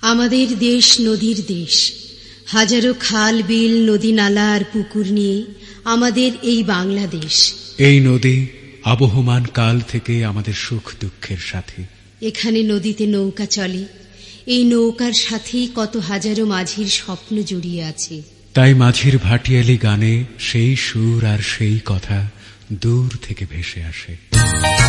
আমাদের দেশ নদীর দেশ, হাজারো খাল বিল নদী নালা আর পুকুর নিয়ে আমাদের এই বাংলাদেশ। এই নদী আবহমান কাল থেকে আমাদের সুখ দুঃখের সাথী। এখানে নদীতে নৌকা চলে, এই নৌকার সাথেই কত হাজারো মাঝির স্বপ্ন জড়িয়ে আছে। তাই মাঝির ভাটিয়ালি গানে সেই সুর আর সেই কথা দূর থেকে ভেসে আসে।